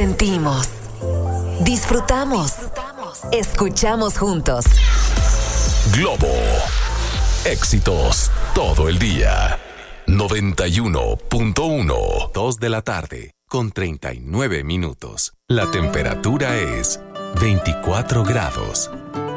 Sentimos, disfrutamos, escuchamos juntos. Globo. Éxitos todo el día. 91.1. 2 de la tarde con 39 minutos. La temperatura es 24 grados.